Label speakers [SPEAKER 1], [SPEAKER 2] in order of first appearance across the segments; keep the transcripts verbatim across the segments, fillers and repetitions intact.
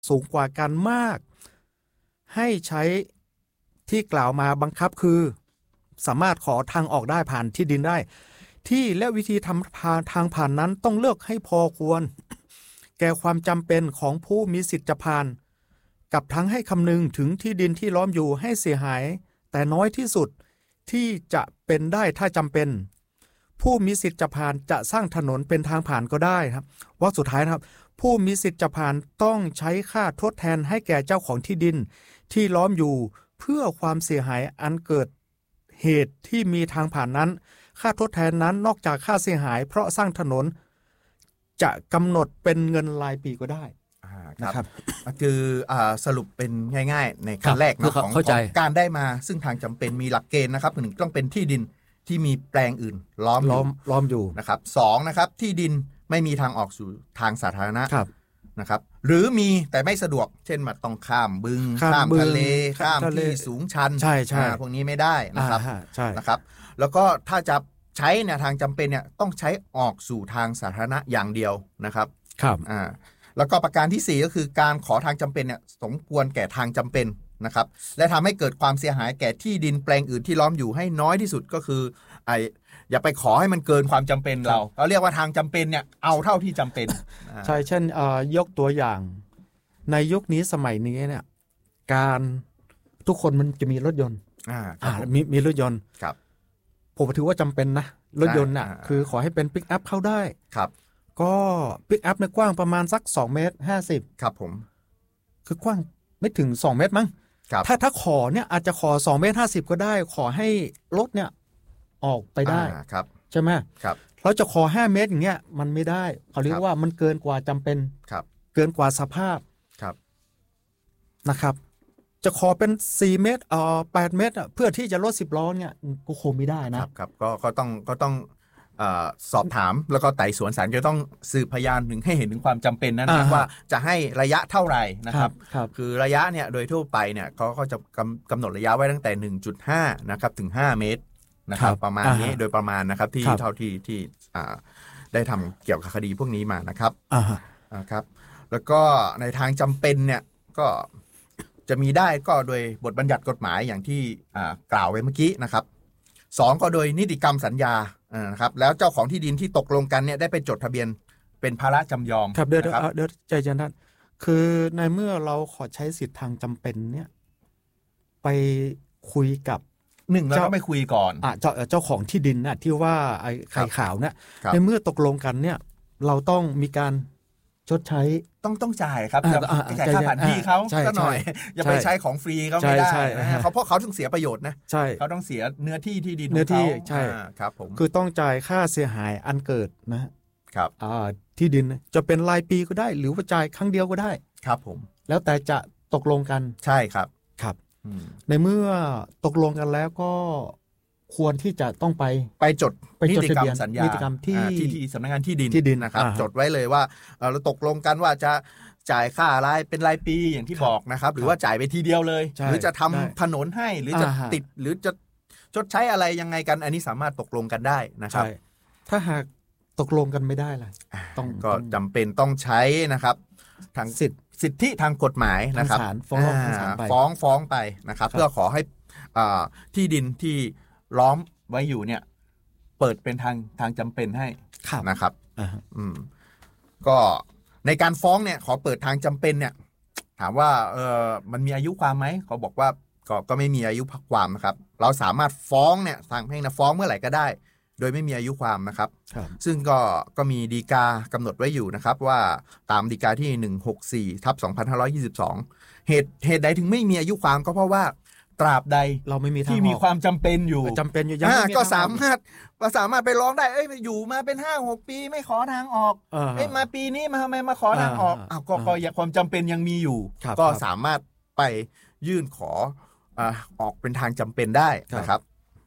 [SPEAKER 1] สูงกว่ากันมากให้ใช้ที่กล่าวมาบังคับคือสามารถขอทางออกได้ผ่านที่ดินได้ที่และวิธีทำทางผ่านนั้นต้องเลือกให้พอควรแก่ความจำเป็นของผู้มีสิทธิ์จะผ่านกับทั้งให้คำนึงถึงที่ดินที่ล้อมอยู่ให้เสียหายแต่น้อยที่สุดที่จะเป็นได้ถ้าจำเป็นผู้มีสิทธิ์จะผ่านจะสร้างถนนเป็นทางผ่านก็ได้ครับว่าสุดท้ายนะครับผู้มีสิทธิ์จะผ่านต้องใช้ค่าทดแทนให้แก่เจ้าของที่ดินที่ล้อมอยู่เพื่อความเสียหายอันเกิดเหตุที่มีทางผ่านนั้นค่าทดแทนนั้นนอกจากค่าเสียหายเพราะสร้างถนนจะกำหนดเป็นเงินรายปีก็ได้
[SPEAKER 2] นะครับคือสรุปเป็นง่ายๆในขั้นแรกนะของการได้มาซึ่งทางจำเป็นมีหลักเกณฑ์นะครับหนึ่งต้องเป็นที่ดินที่มีแปลงอื่นล้อม
[SPEAKER 1] ล้อมล้อมอยู่
[SPEAKER 2] นะครับสองนะครับที่ดินไม่มีทางออกสู่ทางสาธารณะนะครับหรือมีแต่ไม่สะดวกเช่นมาต้องข้ามบึงข้ามทะเลข้ามที่สูงชัน
[SPEAKER 1] ใช่ใช่
[SPEAKER 2] พวกนี้ไม่ได้นะครับนะครับแล้วก็ถ้าจะใช้เนี่ยทางจำเป็นเนี่ยต้องใช้ออกสู่ทางสาธารณะอย่างเดียวนะครับ
[SPEAKER 1] ครับ
[SPEAKER 2] อ่าแล้วก็ประการที่สี่ก็คือการขอทางจำเป็นเนี่ยสมควรแก่ทางจำเป็นนะครับและทำให้เกิดความเสียหายแก่ที่ดินแปลงอื่นที่ล้อมอยู่ให้น้อยที่สุดก็คือไออย่าไปขอให้มันเกินความจำเป็นเราเราเรียกว่าทางจำเป็นเนี่ยเอาเท่าที่จำเป็น
[SPEAKER 1] ใช่เช่นยกตัวอย่างในยุคนี้สมัยนี้เนี่ยการทุกคนมันจะมีรถยนต์
[SPEAKER 2] อ่า
[SPEAKER 1] มีมีรถยนต์
[SPEAKER 2] ครับ
[SPEAKER 1] ผมถือว่าจำเป็นนะรถยนต์น่ะคือขอให้เป็นปิกอัพเข้าได้
[SPEAKER 2] ครับ
[SPEAKER 1] ก็ปิกอัพเนี่ยกว้างประมาณสักสองเมตรห้าสิบ
[SPEAKER 2] ครับผม
[SPEAKER 1] คือกว้างไม่ถึงสองเมตรมั้งถ้าถ้าขอเนี่ยอาจจะขอสองเมตรห้าสิบก็ได้ขอให้รถเนี่ยออกไปได้
[SPEAKER 2] ครับ
[SPEAKER 1] ใช่ไหม
[SPEAKER 2] ครับ
[SPEAKER 1] เราจะขอห้าเมตรอย่างเงี้ยมันไม่ได้เขาเรียกว่ามันเกินกว่าจำเป็น
[SPEAKER 2] ครับ
[SPEAKER 1] เกินกว่าสภาพ
[SPEAKER 2] ครับ
[SPEAKER 1] นะครับจะขอเป็นสี่เมตรเอ่อแปดเมตรเพื่อที่จะรถสิบล้อเนี่ยก็คงไม่ได้นะครับ
[SPEAKER 2] ครับก็ก็ต้องก็ต้องเอ่อสอบถามแล้วก็ไต่สวนศาลจะต้องสืบพยานถึงให้เห็นถึงความจำเป็นนั้นนะว่าจะให้ระยะเท่าไหร่นะครับคือระยะเนี่ยโดยทั่วไปเนี่ยเขาก็จะกำกำหนดระยะไว้ตั้งแต่ หนึ่งจุดห้า นะครับถึงห้าเมตรนะครับประมาณนี้โดยประมาณนะครับที่เท่าที่ที่ได้ทำเกี่ยวกับคดีพวกนี้มานะครับครับแล้วก็ในทางจำเป็นเนี่ยก็จะมีได้ก็โดยบทบัญญัติกฎหมายอย่างที่กล่าวไว้เมื่อกี้นะครับสองก็โดยนิติกรรมสัญญานะครับแล้วเจ้าของที่ดินที่ตกลงกันเนี่ยได้ไปจดทะเบียนเป็นภาระจำยอม
[SPEAKER 1] ครับเดี๋ยวเดี๋ยวใจเย็นท่านคือในเมื่อเราขอใช้สิทธิ์ทางจำเป็นเนี่ยไปคุยกับ
[SPEAKER 2] หนึ่งเราต้องไปคุยก่อน
[SPEAKER 1] อ่ะเจ้าเจ้าของที่ดินน่ะที่ว่าไอ้ไข่ขาวเนี่ยในเมื่อตกลงกันเนี่ยเราต้องมีการชดใช้
[SPEAKER 2] ต้องต้องจ่ายครับจะจ่ายค่าผ่านที่เขาก็หน่อยอย่าไปใช้ของฟรีเขาไม่ได้เขาเพราะเขาต้องเสียประโยชน์นะเขาต้องเสียเนื้อที่ที่ดินของเขา
[SPEAKER 1] ใช่
[SPEAKER 2] ครับผม
[SPEAKER 1] คือต้องจ่ายค่าเสียหายอันเกิดนะครับอ่าที่ดินจะเป็นรายปีก็ได้หรือว่าจ่ายครั้งเดียวก็ได้
[SPEAKER 2] ครับผม
[SPEAKER 1] แล้วแต่จะตกลงกัน
[SPEAKER 2] ใช่ครับ
[SPEAKER 1] ครับในเมื่อตกลงกันแล้วก็ควรที่จะต้องไป
[SPEAKER 2] ไปจด
[SPEAKER 1] นิ
[SPEAKER 2] ติกรรมสัญญา
[SPEAKER 1] นิติกรรมที่
[SPEAKER 2] ที่สำนักงานที่ดิน
[SPEAKER 1] ที่ดิน
[SPEAKER 2] นะครับจดไว้เลยว่าเราตกลงกันว่าจะจ่ายค่ารายเป็นรายปีอย่างที่บอกนะครับหรือว่าจ่ายไปทีเดียวเลยหรือจะทำถนนให้หรือจะติดหรือจะชดใช้อะไรยังไงกันอันนี้สามารถตกลงกันได้นะครับ
[SPEAKER 1] ถ้าหากตกลงกันไม่ได้ล่ะ
[SPEAKER 2] ต้องก็จำเป็นต้องใช้นะครับทางสิทธิสิทธิทางกฎหมายนะครับ
[SPEAKER 1] ฟ้อง
[SPEAKER 2] ฟ้องฟ้องไปนะครับเพื่อขอให้ที่ดินที่ล้อมไว้อยู่เนี่ยเปิดเป็นทางทางจำเป็นให้นะครับอืมก็ในการฟ้องเนี่ยขอเปิดทางจำเป็นเนี่ยถามว่าเออมันมีอายุความไหมเขาบอกว่าก็ก็ไม่มีอายุความนะครับเราสามารถฟ้องเนี่ยทางแพ่งนะฟ้องเมื่อไหร่ก็ได้โดยไม่มีอายุความนะครับซึ่งก็ก็มีฎีกากำหนดไว้อยู่นะครับว่าตามฎีกาที่หนึ่งหกสี่ทับสองพันห้าร้อยยี่สิบสองเหตุเหตุใดถึงไม่มีอายุความก็เพราะว่าตราบใด
[SPEAKER 1] เราไม่มี
[SPEAKER 2] ที่มีความจำเป็นอยู่
[SPEAKER 1] จำเป็นอยู่
[SPEAKER 2] ยังก็สามารถสามารถไปร้องได้เอ้ยอยู่มาเป็น ห้าหก ปีไม่ขอทางออกเอ้ยมาปีนี้มาทำไมมาขอทางออกอ้าวก็ก็ความจำเป็นยังมีอยู่ก็สามารถไปยื่นขอออกเป็นทางจำเป็นได้นะครับ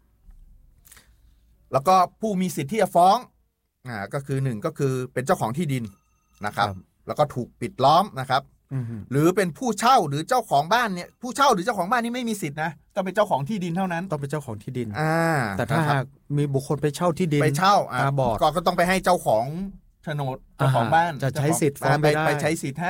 [SPEAKER 2] แล้วก็ผู้มีสิทธิ์ที่จะฟ้องอ่าก็คือหนึ่งก็คือเป็นเจ้าของที่ดินนะครับแล้วก็ถูกปิดล้อมนะครับหรือเป็นผู้เช่าหรือเจ้าของบ้านเนี่ยผู้เช่าหรือเจ้าของบ้านนี่ไม่มีสิทธินะต้องเป็นเจ้าของที่ดินเท่านั้น
[SPEAKER 1] ต้องเป็นเจ้าของที่ดิน
[SPEAKER 2] อ่า
[SPEAKER 1] แต่ถ้าหากมีบุคคลไปเช่าที่ดิน
[SPEAKER 2] ไปเช่า
[SPEAKER 1] ตาบอด
[SPEAKER 2] ก็ต้องไปให้เจ้าของโฉนดเจ้าของบ้าน
[SPEAKER 1] จะใช้สิทธิ์ฟ้อง
[SPEAKER 2] ไปไปใช้สิทธิ์ให้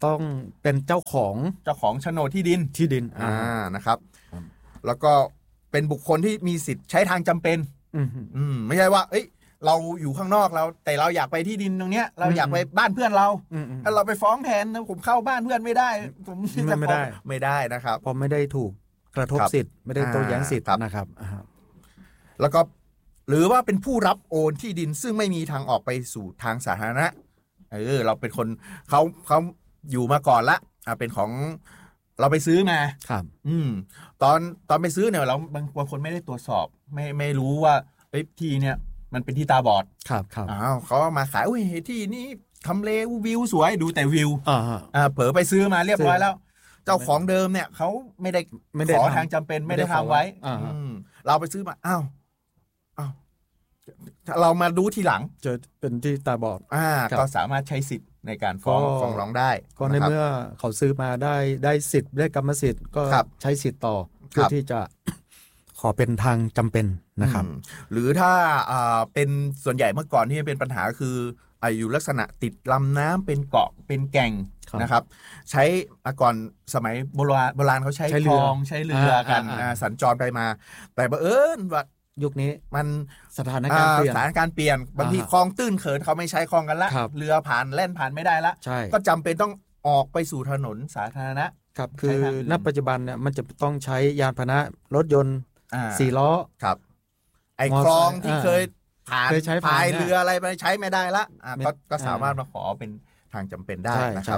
[SPEAKER 1] ต้องเป็นเจ้าของ
[SPEAKER 2] เจ้าของโฉนดที่ดิน
[SPEAKER 1] ที่ดิน
[SPEAKER 2] อ่านะครับแล้วก็เป็นบุคคลที่มีสิทธิ์ใช้ทางจำเป็นอืมไม่ใช่ว่าเอ้ยเราอยู่ข้างนอกเราแต่เราอยากไปที่ดินตรงเนี้ยเราอยากไปบ้านเพื่อนเราถ้าเราไปฟ้องแทนนะผมเข้าบ้านเพื่อนไม่ได้ผม
[SPEAKER 1] ไม่ได้
[SPEAKER 2] ไม่ได้นะครับ
[SPEAKER 1] เพราะไม่ได้ถูกกระทบสิทธิ์ไม่ได้โต้แย้งสิทธิ์นะครับ
[SPEAKER 2] แล้วก็หรือว่าเป็นผู้รับโอนที่ดินซึ่งไม่มีทางออกไปสู่ทางสาธารณะเออเราเป็นคนเขาเขาอยู่มาก่อนละอ่าเป็นของเราไปซื้อมา
[SPEAKER 1] ครับ
[SPEAKER 2] อืมตอนตอนไปซื้อเนี่ยเราบางบางคนไม่ได้ตรวจสอบไม่ไม่รู้ว่าเอ้ยที่เนี่ยมันเป็นที่ตาบอด
[SPEAKER 1] ครับครับ
[SPEAKER 2] อ้าวเขามาขายอุ้ยที่นี่ทำเลวิวสวยดูแต่วิว
[SPEAKER 1] อ่า
[SPEAKER 2] อ่าเผลอไปซื้อมาเรียบร้อยแล้วเจ้าของเดิมเนี่ยเขาไม่ได้ขอทางจำเป็นไม่ได้ทำไว้เราไปซื้อมาอ้าวอ้าวเรามาดูทีหลัง
[SPEAKER 1] เจอเป็นที่ตาบอด
[SPEAKER 2] อ่าก็สามารถใช้สิทธิ์ในการฟ้องฟ้องร้องได้
[SPEAKER 1] ก็ในเมื่อเขาซื้อมาได้ได้สิทธิ์ได้กรรมสิทธิ์ก็ใช้สิทธิ์ต่อเพื่อที่จะขอเป็นทางจำเป็นนะครับ
[SPEAKER 2] หรือถ้าเป็นส่วนใหญ่เมื่อก่อนที่เป็นปัญหาคืออยู่ลักษณะติดลำน้ำเป็นเกาะเป็นแก่งนะครับใช้ก่อนสมัยโบราณโบราณเขาใช้คลองใช้เรือกันสัญจรไปมาแต่บังเอิญว่า
[SPEAKER 1] ยุคนี้
[SPEAKER 2] มัน
[SPEAKER 1] สถานการณ์เปลี่ยน
[SPEAKER 2] สถานการณ์เปลี่ยนบางทีคลองตื้นเขินเขาไม่ใช้คลองกันละเรือผ่านแล่นผ่านไม่ได้ละก็จำเป็นต้องออกไปสู่ถนนสาธารณะ
[SPEAKER 1] ครับคือณปัจจุบันเนี่ยมันจะต้องใช้ยานพาหนะรถยนต์สี่ล้อ
[SPEAKER 2] ครับไอ้คลองที่เคยผ่านพายเรืออะไรไปใช้ไม่ได้ละก็ก็สามารถมาขอเป็นทางจำเป็นได้นะครับ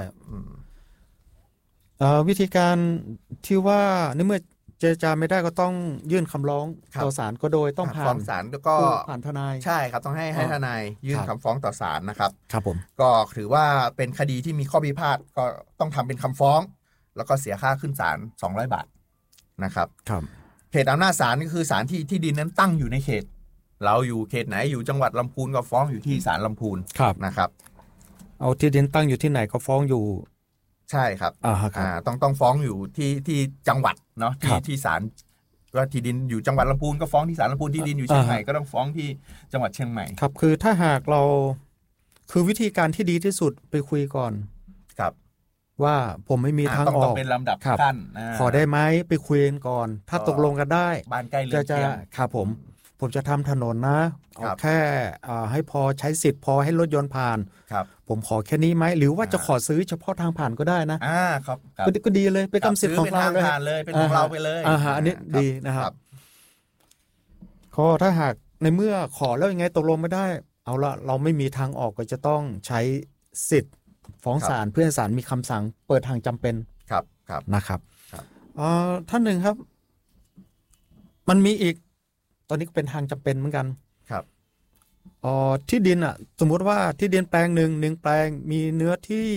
[SPEAKER 1] วิธีการที่ว่าในเมื่อเจรจาไม่ได้ก็ต้องยื่นคำร้องต่อศาลก็โดยต้องผ่าน
[SPEAKER 2] ศาลแล้วก็
[SPEAKER 1] ผ่านทนาย
[SPEAKER 2] ใช่ครับต้องให้ให้ทนายยื่นคำฟ้องต่อศาลนะครับ
[SPEAKER 1] ครับผม
[SPEAKER 2] ก็ถือว่าเป็นคดีที่มีข้อพิพาทก็ต้องทำเป็นคำฟ้องแล้วก็เสียค่าขึ้นศาลสองร้อยบาทนะครับ
[SPEAKER 1] ครับ
[SPEAKER 2] เขตอำนาจศาลก็คือศาลที่ที่ดินนั้นตั้งอยู่ในเขตเราอยู่เขตไหนอยู่จังหวัดลำพูนก็ฟ้องอยู่ที่ศาลลำพูนนะครับ
[SPEAKER 1] เอาที่ดินตั้งอยู่ที่ไหนก็ฟ้องอยู่
[SPEAKER 2] ใช่ครับ
[SPEAKER 1] อ่า
[SPEAKER 2] ต้องต้องฟ้องอยู่ที่ที่จังหวัดเนาะที่ที่ศาลว่าที่ดินอยู่จังหวัดลำพูนก็ฟ้องที่ศาลลำพูนที่ดินอยู่เชียงใหม่ก็ต้องฟ้องที่จังหวัดเชียงใหม่
[SPEAKER 1] ครับคือถ้าหากเราคือวิธีการที่ดีที่สุดไปคุยก่อน
[SPEAKER 2] ครับ
[SPEAKER 1] ว่าผมไม่มีทางออก
[SPEAKER 2] ต้องเป็นลำดับขั้น
[SPEAKER 1] ขอได้ไหมไปคุยกันก่อนถ้าตกลงกันได้
[SPEAKER 2] บ้านใกล้เรือนเคียง
[SPEAKER 1] ครับผมผมจะทำถนนนะเอาแค่ให้พอใช้สิทธิ์พอให้รถยนต์ผ่านผมขอแค่นี้ไหมหรือว่าจะขอซื้อเฉพาะทางผ่านก็ได้นะ
[SPEAKER 2] อ่าครับ
[SPEAKER 1] ก็ดีเลยเป็นกรรมสิทธิ์ของเรา
[SPEAKER 2] เลยเป็นของเราไปเลย
[SPEAKER 1] อ่าฮะอันนี้ดีนะครับขอถ้าหากในเมื่อขอแล้วยังไงตกลงไม่ได้เอาละเราไม่มีทางออกก็จะต้องใช้สิทธิ์ฟ้องศาลเพื่อให้ศาลมีคำสั่งเปิดทางจำเป็น
[SPEAKER 2] ครับครับ
[SPEAKER 1] นะครับท่านหนึ่งครับมันมีอีกตอนนี้ก็เป็นทางจำเป็นเหมือนกัน
[SPEAKER 2] ครับ
[SPEAKER 1] อ๋อที่ดินอ่ะสมมุติว่าที่ดินแปลงหนึ่งหนึ่งแปลงมีเนื้อที่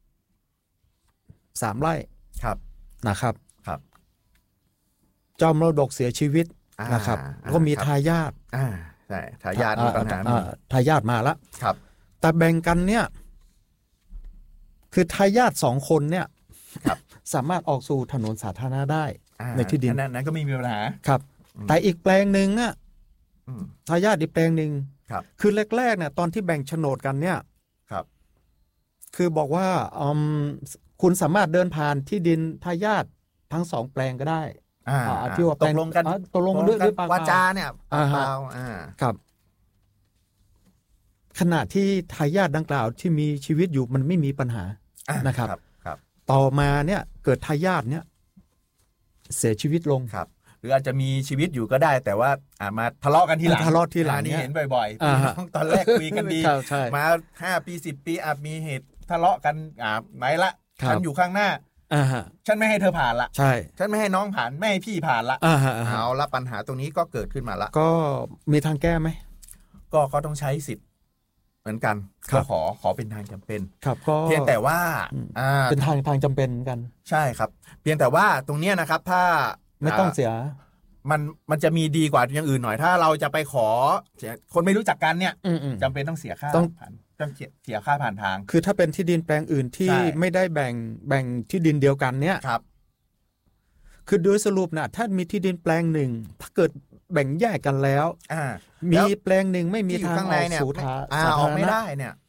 [SPEAKER 1] สามไร่
[SPEAKER 2] ครับ
[SPEAKER 1] นะครับ
[SPEAKER 2] ครับ
[SPEAKER 1] เจ้ามรดกเสียชีวิตนะครับก็มีทายาท
[SPEAKER 2] อ่าใช่ทายาทมีปัญหา
[SPEAKER 1] ทายาทมาแล้ว
[SPEAKER 2] ครับ
[SPEAKER 1] แต่แบ่งกันเนี่ยคือทายาทสองคนเนี่ยสามารถออกสู่ถนนสาธารณะได้ในที่ดิน
[SPEAKER 2] นั้นก็ไม่มีปัญหา
[SPEAKER 1] ครับแต่อีกแปลงหนึ่งอ่ะทายาทอีกแปลงหนึ่งคือแรกๆเนี่ยตอนที่แบ่งโฉนดกันเนี่ย
[SPEAKER 2] ครับ
[SPEAKER 1] คือบอกว่าอืมคุณสามารถเดินผ่านที่ดินทายาททั้งสองแปลงก็ได้
[SPEAKER 2] อ่าที่ว่าตกลงกัน
[SPEAKER 1] ตกลงกันด้วย
[SPEAKER 2] วาจาเนี่ยเปล่าอ่า
[SPEAKER 1] ครับขณะที่ทายาทดังกล่าวที่มีชีวิตอยู่มันไม่มีปัญหานะครับต่อมาเนี่ยเกิดทายาทเนี่ยเสียชีวิตลง
[SPEAKER 2] ครับหรืออาจจะมีชีวิตอยู่ก็ได้แต่ว่าอ่ามาทะเลาะกันทีหลัง
[SPEAKER 1] ทะเลาะทีหลัง
[SPEAKER 2] นี่เห็นบ่อยๆตอนแรกคุยกันดีมาห้าปีสิบปีอาจมีเหตุทะเลาะกันอ่าไหมละฉันอยู่ข้างหน้าฉันไม่ให้เธอผ่านละ
[SPEAKER 1] ใช่
[SPEAKER 2] ฉันไม่ให้น้องผ่านไม่ให้พี่ผ่านละเอาละปัญหาตรงนี้ก็เกิดขึ้นมาละ
[SPEAKER 1] ก็มีทางแก้ไหม
[SPEAKER 2] ก็ก็ต้องใช้สิทธิ์เหมือนกันก็ขอขอเป็นทางจำเป็น
[SPEAKER 1] ครับก็
[SPEAKER 2] เพียงแต่ว่า
[SPEAKER 1] เป็นทางทางจำเป็นเหมือนกัน
[SPEAKER 2] ใช่ครับเพียงแต่ว่าตรงนี้นะครับถ้า
[SPEAKER 1] ไม่ต้องเสีย
[SPEAKER 2] มันมันจะมีดีกว่าอย่างอื่นหน่อยถ้าเราจะไปขอคนไม่รู้จักกันเนี่ยจำเป็นต้องเสียค่าผ่านต้องเสียค่าผ่านทาง
[SPEAKER 1] คือถ้าเป็นที่ดินแปลงอื่นที่ไม่ได้แบ่งแบ่งที่ดินเดียวกันเนี่ย
[SPEAKER 2] ครับ
[SPEAKER 1] คือโดยสรุปนะถ้ามีที่ดินแปลงหนึ่งถ้าเกิดแบ่งแยกกันแล้วมีแปลงหนึ่งไม่มีทางออกสู่ทาง
[SPEAKER 2] ออกไม่ได้เนี่ย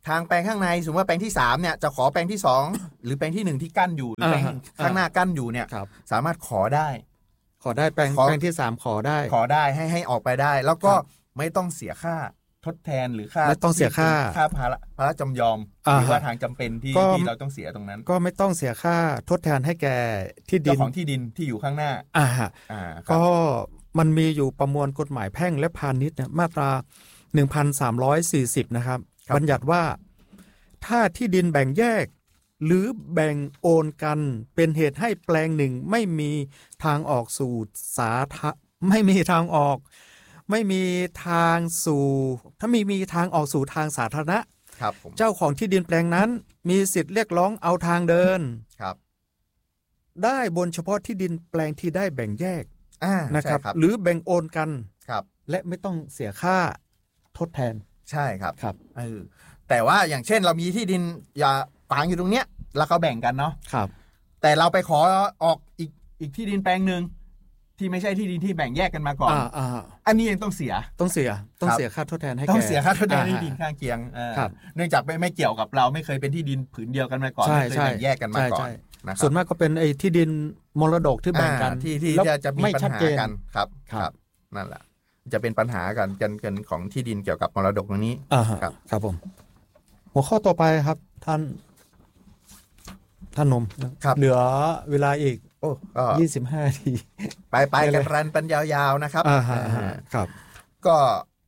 [SPEAKER 2] ทางแปลงข้างในสมมติว่าแปลงที่สามเนี่ยจะขอแปลงที่สองหรือแปลงที่หนึ่งที่กั้นอยู่หรือแปลงข้างหน้ากั้นอยู่เนี่ยสามารถขอได้
[SPEAKER 1] ขอได้แปลงแปลงที่สามขอได้
[SPEAKER 2] ขอได้ให้ให้ออกไปได้แล้วก็ไม่ต้องเสียค่าทดแทนหรือค่า
[SPEAKER 1] ไม่ต้องเสียค่า
[SPEAKER 2] ค่าภาระภาระจำยอมหรือว่าทางจำเป็นที่ที่เราต้องเสียตรงนั้น
[SPEAKER 1] ก็ไม่ต้องเสียค่าทดแทนให้แก่ที่ดิน
[SPEAKER 2] เจ้าของที่ดินที่อยู่ข้างหน้า
[SPEAKER 1] อ่าอ่าก็มันมีอยู่ประมวลกฎหมายแพ่งและพาณิชย์เนี่ยมาตราหนึ่งพันสามร้อยสี่สิบนะครับบัญญัติว่าถ้าที่ดินแบ่งแยกหรือแบ่งโอนกันเป็นเหตุให้แปลงหนึ่งไม่มีทางออกสู่สาธารไม่มีทางออกไม่มีทางสู่ถ้ามีมีทางออกสู่ทางสาธารณะ
[SPEAKER 2] ครับ
[SPEAKER 1] เจ้าของที่ดินแปลงนั้นมีสิทธิ์เรียกร้องเอาทางเดิน
[SPEAKER 2] ครับ
[SPEAKER 1] ได้บนเฉพาะที่ดินแปลงที่ได้แบ่งแยก
[SPEAKER 2] นะครับ
[SPEAKER 1] หรือแบ่งโอนกัน
[SPEAKER 2] ครับ
[SPEAKER 1] และไม่ต้องเสียค่าทดแทน
[SPEAKER 2] ใช่ครับ
[SPEAKER 1] ครับ
[SPEAKER 2] เออแต่ว่าอย่างเช่นเรามีที่ดินอย่าฝังอยู่ตรงเนี้ยแล้วเขาแบ่งกันเนาะ
[SPEAKER 1] ครับ
[SPEAKER 2] แต่เราไปขอออกอีกอีกที่ดินแปลงหนึ่งที่ไม่ใช่ที่ดินที่แบ่งแยกกันมาก่อน
[SPEAKER 1] อ,
[SPEAKER 2] อ่าอันนี้ยังต้องเสีย
[SPEAKER 1] ต้องเสียต้องเสียค่าทดแทนให้แก
[SPEAKER 2] ต้องเสียค่าทดแทนที่ดินข้างเคียงเนื่องจากไม่ไม่เกี่ยวกับเราไม่เคยเป็นที่ดินผืนเดียวกันมาก่อนไม่เคยแบ่งแยกกันมาก่อน
[SPEAKER 1] ส่วนมากก็เป็นไอ้ที่ดินมรดกที่แบ่งกัน
[SPEAKER 2] ที่ที่จะมีปัญหากันครับครับนั่นแหละจะเป็นปัญหากันกันกันของที่ดินเกี่ยวกับมรดกตรงนี้
[SPEAKER 1] ครับครับผมหัวข้อต่อไปครับท่านท่านนมเหลือเวลาอีก
[SPEAKER 2] โอ้
[SPEAKER 1] ยี่สิบห้านาที
[SPEAKER 2] ไปไปกันรันเป็นยาวๆนะครับ
[SPEAKER 1] ครับ
[SPEAKER 2] ก็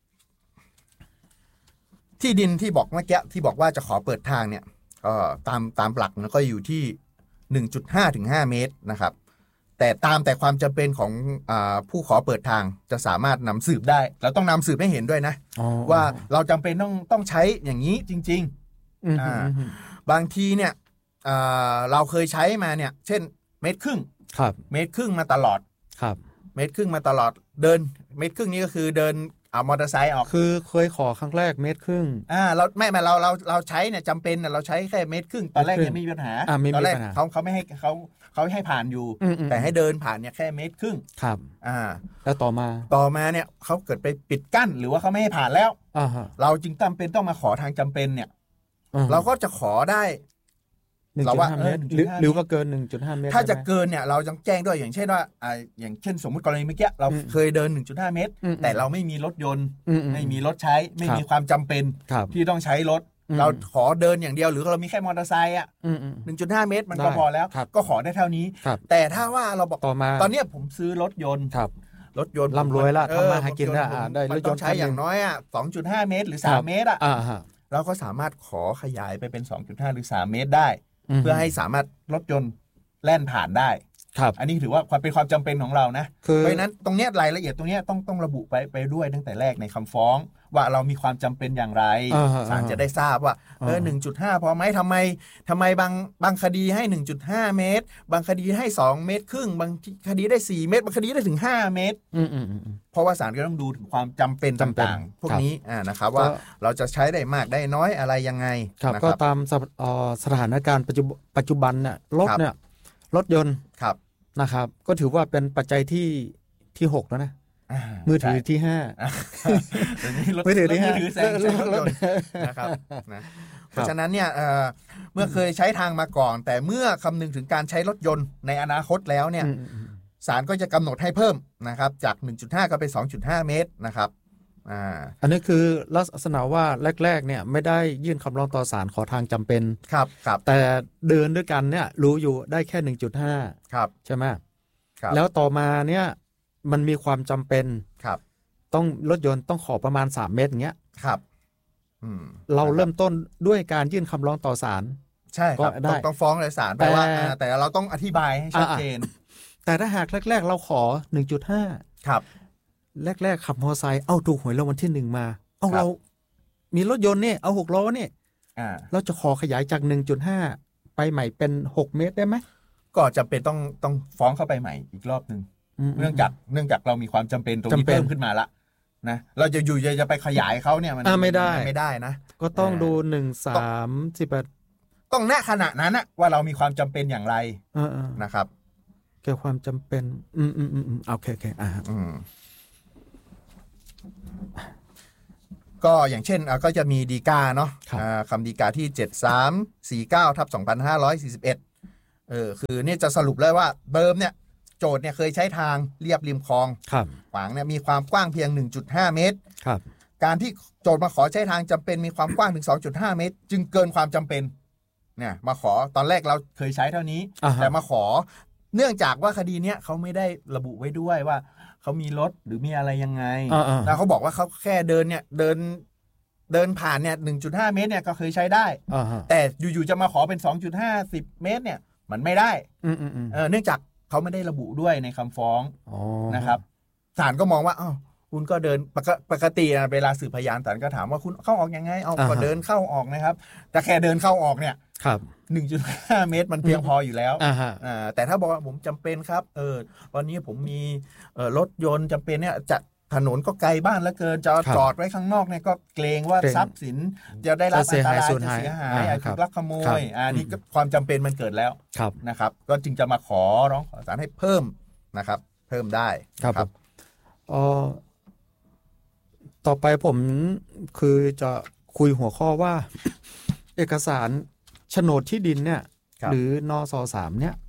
[SPEAKER 2] ที่ดินที่บอกเมื่อกี้ที่บอกว่าจะขอเปิดทางเนี่ยก็ตามตามหลักมันก็อยู่ที่ หนึ่งจุดห้า ถึง ห้า เมตรนะครับแต่ตามแต่ความจำเป็นของอ่าผู้ขอเปิดทางจะสามารถนำสืบได้เราต้องนำสืบให้เห็นด้วยนะว่าเราจำเป็นต้องต้องใช้อย่างนี้จริงๆอ่าบางทีเนี่ยเราเคยใช้มาเนี่ยเช่นเมตรครึ่ง
[SPEAKER 1] ครับ
[SPEAKER 2] เมตรครึ่งมาตลอด
[SPEAKER 1] ครับ
[SPEAKER 2] เมตรครึ่งมาตลอดเดินเมตรครึ่งนี้ก็คือเดินเอามอเตอร์ไซค์ออก
[SPEAKER 1] คือเคยขอครั้งแรกเมตรครึ่ง
[SPEAKER 2] อ่าเราไม่มาเราเราเราใช้เนี่ยจำเป็นเราใช้แค่เมตรครึ่งตอนแรกยังไม่มีปัญหาตอนแรกเขาเขาไม่ให้เขาเขาให้ผ่านอยู่แต่ให้เดินผ่านเนี่ยแค่เมตรครึ่ง
[SPEAKER 1] ครับ
[SPEAKER 2] อ่า
[SPEAKER 1] แล้วต่อมา
[SPEAKER 2] ต่อมาเนี่ยเขาเกิดไปปิดกั้นหรือว่าเขาไม่ให้ผ่านแล้ว
[SPEAKER 1] อ่า
[SPEAKER 2] เราจึงจำเป็นต้องมาขอทางจำเป็นเนี่ยเราก็จะขอได้
[SPEAKER 1] เราว่าหรือว่าเกิน หนึ่งจุดห้า เมตร
[SPEAKER 2] ถ้าจะเกินเนี่ยเราต้องแจ้งด้วยอย่างเช่นว่าอ่าอย่างเช่นสมมุติกรณีเมื่อกี้เราเคยเดิน หนึ่งจุดห้า เมตรแต่เราไม่มีรถยนต์ไม่มีรถใช้ไม่มีความจำเป็นที่ต้องใช้รถเราขอเดินอย่างเดียวหรือเรามีแค่มอเตอร์ไซค์อ่ะ หนึ่งจุดห้า เมตรมันก็พอแล้วก็ขอได้เท่านี้แต่ถ้าว่าเราบอกตอนนี้ผมซื้อรถยนต์รถยนต์
[SPEAKER 1] ร่ำรวยแล้วทำมาหากินได้
[SPEAKER 2] รถยนต์ใช้อย่างน้อยอ่ะ สองจุดห้า เมตรหรือสามเมตรอ่ะเราก็สามารถขอขยายไปเป็น สองจุดห้า หรือสามเมตรได้เพื่อให้สามารถรถยนต์แล่นผ่านได้
[SPEAKER 1] ครับ
[SPEAKER 2] อันนี้ถือว่าความเป็นความจำเป็นของเรานะเพราะฉะนั้นตรงนี้รายละเอียดตรงนี้ต้องต้องระบุไปไปด้วยตั้งแต่แรกในคำฟ้องว่าเรามีความจำเป็นอย่างไรศาลจะได้ทราบว่าเออ หนึ่งจุดห้า พอไหมทำไมทำไมบางบางคดีให้ หนึ่งจุดห้า เมตรบางคดีให้สองเมตรครึ่งบางคดีได้สี่เมตรบางคดีได้ถึงห้าเมตรเพราะว่าศาลก็ต้องดูถึงความจำเป็นต่างๆพวกนี้อ่านะครับว่าเราจะใช้ได้มากได้น้อยอะไรยังไง
[SPEAKER 1] ก็ตามสถานการณ์ปัจจุบันเนี่ยรถเนี่ยรถยนต์นะครับก็ถือว่าเป็นปัจจัยที่ที่หกแล้วนะมือถือที่ห้า
[SPEAKER 2] มือถือที่ห้านะครับนะเพราะฉะนั้นเนี่ยเมื่อเคยใช้ทางมาก่อนแต่เมื่อคำนึงถึงการใช้รถยนต์ในอนาคตแล้วเนี่ยศาลก็จะกำหนดให้เพิ่มนะครับจาก หนึ่งจุดห้า ก็เป็น สองจุดห้า เมตรนะครับอ่า
[SPEAKER 1] อันนี้คือลักษณะว่าแรกๆเนี่ยไม่ได้ยื่นคำร้องต่อศาลขอทางจำเป็น
[SPEAKER 2] ครับครับ
[SPEAKER 1] แต่เดินด้วยกันเนี่ยรู้อยู่ได้แค่ หนึ่งจุดห้า
[SPEAKER 2] ครับ
[SPEAKER 1] ใช่ไหมแล้วต่อมาเนี่ยมันมีความจำเป็น
[SPEAKER 2] ครับ
[SPEAKER 1] ต้องรถยนต์ต้องขอประมาณสามเมตรอย่างเงี้ย
[SPEAKER 2] ครับ
[SPEAKER 1] เราเริ่มต้นด้วยการยื่นคำร้องต่อศาล
[SPEAKER 2] ใช่ครับต้องต้องฟ้องเลยศาลแต่ว่าแต่เราต้องอธิบายให้ชัดเจน
[SPEAKER 1] แต่ถ้าหากแรกๆเราขอ หนึ่งจุดห้า
[SPEAKER 2] ครับ
[SPEAKER 1] แรกๆขับมอเตอร์ไซค์เอาถูกหวยรางวัลที่หนึ่งมาเอาเรามีรถยนต์เนี่ยเอาหกล้อเนี่ยเราจะขอขยายจาก หนึ่งจุดห้า ไปใหม่เป็นหกเมตรได้ไหม
[SPEAKER 2] ก็จำเป็นต้องต้องฟ้องเข้าไปใหม่อีกรอบนึงเนื่องจากเนื่องจากเรามีความจำเป็นตรงนี้เพิ่มขึ้นมาละนะเราจะอยู่จะไปขยายเขาเนี่ยมัน
[SPEAKER 1] ไม่ได้
[SPEAKER 2] ไม่ได้นะ
[SPEAKER 1] ก็ต้องดูหนึ่ง สาม สิบ
[SPEAKER 2] ต้องณขณะนั้นนะว่าเรามีความจำเป็นอย่างไรนะครับ
[SPEAKER 1] เกี่ยวกับความจำเป็นอืมอืมอืมโอเคโอเคอ่า
[SPEAKER 2] อืมก็ก็อย่างเช่นก็จะมีฎีกาเนาะคำฎีกาที่เจ็ดสามสี่เก้าทับสองพันห้าร้อยสี่สิบเอ็ดเออคือเนี่ยจะสรุปเลยว่าเดิมเนี่ยโจทย์เนี่ยเคยใช้ทางเรียบริมคลองขวางเนี่ยมีความกว้างเพียง หนึ่งจุดห้า เมตรการที่โจทย์มาขอใช้ทางจำเป็นมีความกว้างถึง สองจุดห้า เมตรจึงเกินความจำเป็นเนี่ยมาขอตอนแรกเราเคยใช้เท่านี้แต่มาขอเนื่องจากว่าคดีเนี้ยเขาไม่ได้ระบุไว้ด้วยว่าเขามีรถหรือมีอะไรยังไงแล้วเขาบอกว่าเขาแค่เดินเนี่ยเดินเดินผ่านเนี่ย หนึ่งจุดห้า เมตรเนี่ยก็เคยใช้ได้แต่อยู่ๆจะมาขอเป็น สองจุดห้าสิบ เมตรเนี่ยมันไม่ได้เออเนื่องจากเขาไม่ได้ระบุด้วยในคำฟ้องนะครับศาลก็มองว่าอ้าวคุณก็เดินปกติเวลาสืบพยานศาลก็ถามว่าคุณเข้าออกยังไงเอาก็เดินเข้าออกนะครับแต่แค่เดินเข้าออกเนี่ยหนึ่งจุดห้า เมตรมันเพียงพออยู่แล้วอ่าแต่ถ้าบอกว่าผมจำเป็นครับเออวันนี้ผมมีเอ่อรถยนต์จำเป็นเนี่ยจะถนนก็ไกลบ้านแล้วเกินจะจอดไว้ข้างนอกเนี่ยก็เกรงว่าทรัพย์สินจะได้รับอันตรายจะเสียหายอาจจะลักขโมยอันนี้ก็ความจำเป็นมันเกิดแล้วนะครับก็จึงจะมาขอร้องขอศาลให้เพิ่มนะครับเพิ่มได้ครับ
[SPEAKER 1] อ๋อต่อไปผมคือจะคุยหัวข้อว่า เอกสารโฉนดที่ดินเนี่ยหรือนสสามเนี่ย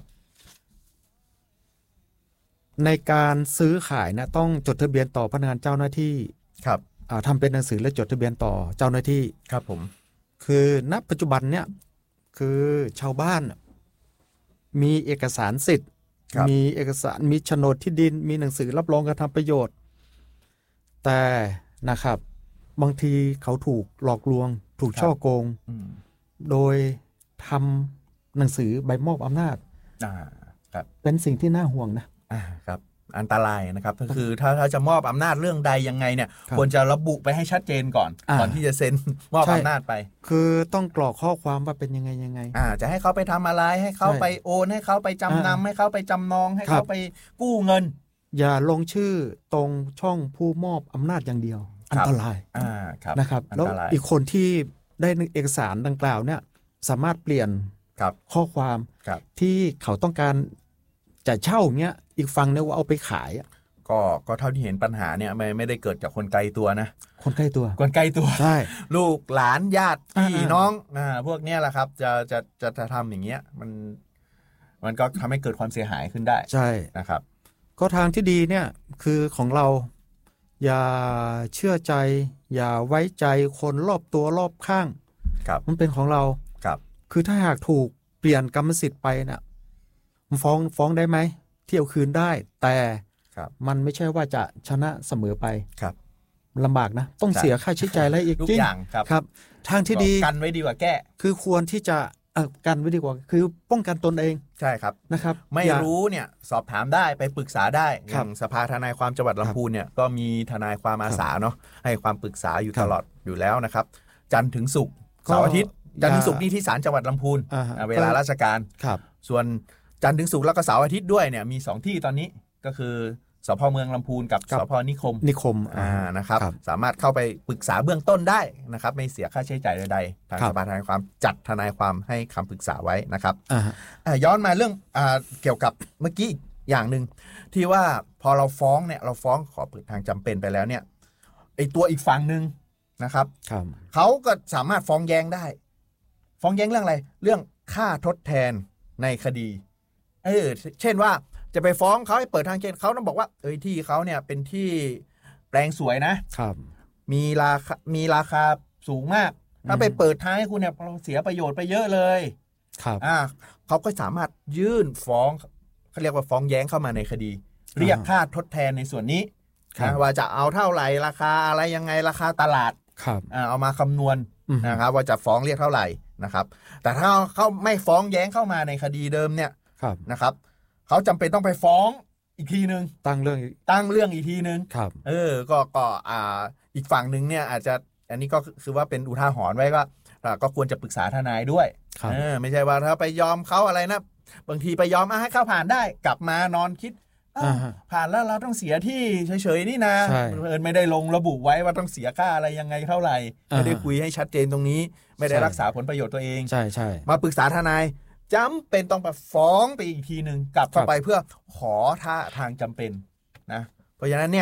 [SPEAKER 1] ในการซื้อขายนะต้องจดทะเบียนต่อพนักงานเจ้าหน้าที่
[SPEAKER 2] ครับ
[SPEAKER 1] ทำเป็นหนังสือและจดทะเบียนต่อเจ้าหน้าที่
[SPEAKER 2] ครับผม
[SPEAKER 1] คือณปัจจุบันเนี่ยคือชาวบ้านมีเอกสารสิทธิ์มีเอกสารมีโฉนดที่ดินมีหนังสือรับรองการทำประโยชน์แต่นะครับบางทีเขาถูกหลอกลวงถูกช่อโกงโดยทำหนังสือใบมอบอำนาจเป็นสิ่งที่น่าห่วงนะครับ
[SPEAKER 2] อันตรายนะครับก็คือถ้าถ้าจะมอบอำนาจเรื่องใดยังไงเนี่ยควรจะระบุไปให้ชัดเจนก่อนก่อนที่จะเซ็นมอบอำนาจไป
[SPEAKER 1] คือต้องกรอกข้อความว่าเป็นยังไงยังไง
[SPEAKER 2] อ่าจะให้เขาไปทำอะไรให้เขาไปโอนให้เขาไปจำนำให้เขาไปจำนองให้เขาไปกู้เงิน
[SPEAKER 1] อย่าลงชื่อตรงช่องผู้มอบอำนาจอย่างเดียวอันตรายนะครับแล้วอีกคนที่ได้เอกสารดังกล่าวเนี่ยสามารถเปลี่ยนข้อความที่เขาต้องการจะเช่าเงี้ยอีกฝั่งเนี่ยว่าเอาไปขาย
[SPEAKER 2] ก็ก็เท่าที่เห็นปัญหาเนี่ยไม่ไม่ได้เกิดจากคนไกลตัวนะ
[SPEAKER 1] คนใกล้ตัว
[SPEAKER 2] คนใกล้ตัว
[SPEAKER 1] ใช่
[SPEAKER 2] ลูกหลานญาติพี่น้องอ่าพวกเนี้ยแหละครับจะจะจะจะทำอย่างเงี้ยมันมันก็ทำให้เกิดความเสียหายขึ้นได้
[SPEAKER 1] ใช่
[SPEAKER 2] นะครับ
[SPEAKER 1] ก็ทางที่ดีเนี่ยคือของเราอย่าเชื่อใจอย่าไว้ใจคนรอบตัวรอบข้าง
[SPEAKER 2] ครับ
[SPEAKER 1] มันเป็นของเรา
[SPEAKER 2] ครับ
[SPEAKER 1] คือถ้าหากถูกเปลี่ยนกรรมสิทธิ์ไปนะฟ้องฟ้องได้ไหมเที่ยวคืนได้แต่มันไม่ใช่ว่าจะชนะเสมอไป
[SPEAKER 2] ครับ
[SPEAKER 1] ลำบากนะต้องเสียค่าใช้จ่ายอะไรอีก
[SPEAKER 2] ทุกอย่างครับ
[SPEAKER 1] ครับทางที่ดี
[SPEAKER 2] กันไว้ดีกว่าแก้
[SPEAKER 1] คือควรที่จะกันไว้ดีกว่าคือป้องกันตนเอง
[SPEAKER 2] ใช่ครับ
[SPEAKER 1] นะครับ
[SPEAKER 2] ไม่รู้เนี่ยสอบถามได้ไปปรึกษาได้อย่างสภาทนายความจังหวัดลำพูนเนี่ยก็มีทนายความอาสาเนาะให้ความปรึกษาอยู่ตลอดอยู่แล้วนะครับจันทร์ถึงศุกร์เสาร์อาทิตย์จันทร์ถึงศุกร์นี่ที่ศาลจังหวัดลำพูนเวลาราชการส่วนจันทร์ถึงศุกร์แล้วก็เสาร์อาทิตย์ด้วยเนี่ยมีสองที่ตอนนี้ก็คือสภ.เมืองลำพูนกับสภ.นิคม
[SPEAKER 1] นิคม
[SPEAKER 2] อ่านะครับสามารถเข้าไปปรึกษาเบื้องต้นได้นะครับไม่เสียค่าใช้จ่ายใดๆทางสภาทนายความจัดทนายความให้คำปรึกษาไว้นะครับย้อนมาเรื่องอ่าเกี่ยวกับเมื่อกี้อย่างหนึ่งที่ว่าพอเราฟ้องเนี่ยเราฟ้องขอเปิดทางจำเป็นไปแล้วเนี่ยไอตัวอีกฝั่งหนึ่งนะครับเขาก็สามารถฟ้องแย้งได้ฟ้องแย้งเรื่องอะไรเรื่องค่าทดแทนในคดีเออเช่นว่าจะไปฟ้องเขาให้เปิดทางเกณฑ์เขาต้องบอกว่าเอ้ยที่เขาเนี่ยเป็นที่แปลงสวยนะครับมีราคามีราคาสูงมากถ้าไปเปิดทางให้คุณเนี่ยเราเสียประโยชน์ไปเยอะเลย
[SPEAKER 1] ครับ
[SPEAKER 2] อ่าเขาก็สามารถยื่นฟ้องเขาเรียกว่าฟ้องแย้งเข้ามาในคดีเรียกค่าทดแทนในส่วนนี้นะว่าจะเอาเท่าไหร่ราคาอะไรยังไงราคาตลาด
[SPEAKER 1] ครับ
[SPEAKER 2] อ่าเอามาคำนวณนะครับว่าจะฟ้องเรียกเท่าไหร่นะครับแต่ถ้าเขาไม่ฟ้องแย้งเข้ามาในคดีเดิมเนี่ยนะครับเขาจำเป็นต้องไปฟ้องอีกทีนึง
[SPEAKER 1] ตั้งเรื่อง
[SPEAKER 2] ตั้งเรื่องอีกทีนึง
[SPEAKER 1] ครับ
[SPEAKER 2] เออก็ก็อ่าอีกฝั่งนึงเนี่ยอาจจะอันนี้ก็คือว่าเป็นอุทาหรณ์ไว้ก็ก็ควรจะปรึกษาทนายด้วยเออไม่ใช่ว่าถ้าไปยอมเขาอะไรนะบางทีไปยอมให้เข้าผ่านได้กลับมานอนคิดผ่านแล้วเราต้องเสียที่เฉยๆนี่นะเออไม่ได้ลงระบุไว้ว่าต้องเสียค่าอะไรยังไงเท่าไหร่ไม่ได้คุยให้ชัดเจนตรงนี้ไม่ได้รักษาผลประโยชน์ตัวเอง
[SPEAKER 1] ใช่ใช่
[SPEAKER 2] มาปรึกษาทนายจำเป็นต้องไปฟ้องไปอีกทีหนึ่งกลับเข้าไปเพื่อขอท่าทางจำเป็นนะเพราะฉะนั้นเนี่ย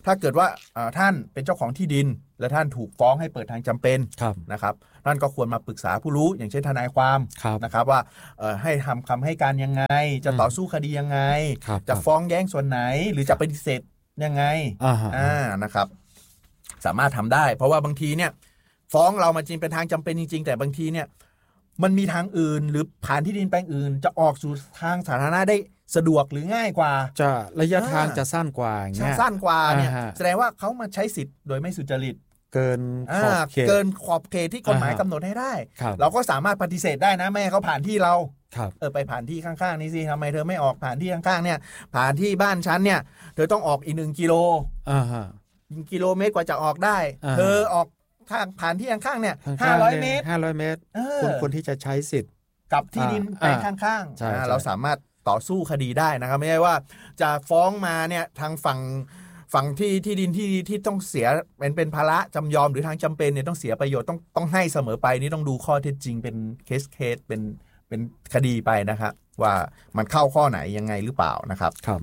[SPEAKER 2] ถ้าเกิดว่าท่านเป็นเจ้าของที่ดินและท่านถูกฟ้องให้เปิดทางจำเป็นนะครับท่านก็ควรมาปรึกษาผู้รู้อย่างเช่นทนายความนะครับว่าให้ทำคำให้การยังไงจะต่อสู้คดียังไงจะฟ้องแย้งส่วนไหนหรือจะปฏิเสธยังไงอ่านะครับสามารถทำได้เพราะว่าบางทีเนี่ยฟ้องเรามาจริงเป็นทางจำเป็นจริงๆแต่บางทีเนี่ยมันมีทางอื่นหรือผ่านที่ดินแปลงอื่นจะออกสู่ทางสาธารณะได้สะดวกหรือง่ายกว่า
[SPEAKER 1] จะระยะทางจะสั้นกว่าอย่างเงี้ย
[SPEAKER 2] สั้นกว่าเนี่ยแสดงว่าเขามาใช้สิทธิ์โดยไม่สุจริต
[SPEAKER 1] เกินขอบเขต
[SPEAKER 2] เกินขอบเขตที่กฎหมายกำหนดให้ได้เราก็สามารถปฏิเสธได้นะแม่เขาผ่านที่เราเออไปผ่านที่ข้างๆนี่สิทำไมเธอไม่ออกผ่านที่ข้างๆเนี่ยผ่านที่บ้านฉันเนี่ยเธอต้องออกอีกหนึ่งกิโล
[SPEAKER 1] อ่าฮะ
[SPEAKER 2] กิโลเมตรกว่าจะออกได้เธอออกทางผ่านที่ข้างๆเนี่ยห้าร้อยเมตร
[SPEAKER 1] ห้าร้อยเมตรคนคนที่จะใช้สิทธิ์
[SPEAKER 2] กับที่ดินแปลงข้างๆเราสามารถต่อสู้คดีได้นะครับไม่ใช่ว่าจะฟ้องมาเนี่ยทางฝั่งฝั่งที่ที่ดินที่ที่ต้องเสียเป็นเป็นภาระจำยอมหรือทางจำเป็นเนี่ยต้องเสียประโยชน์ต้องต้องให้เสมอไปนี่ต้องดูข้อเท็จจริงเป็นเคสเคสเป็นเป็นคดีไปนะครับว่ามันเข้าข้อไหนยังไงหรือเปล่านะครับ
[SPEAKER 1] ครับ